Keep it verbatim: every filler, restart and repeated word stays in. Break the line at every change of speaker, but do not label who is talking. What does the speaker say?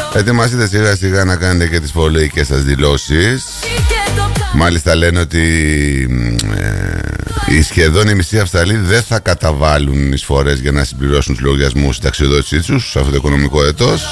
Ετοιμαστείτε σιγά σιγά να κάνετε και τις φορολογικές σας δηλώσεις. Μάλιστα λένε ότι ε, οι σχεδόν οι μισοί Αυστραλοί δεν θα καταβάλουν εισφορές για να συμπληρώσουν τους λογαριασμούς συνταξιοδότησής τους σε αυτό το οικονομικό έτος.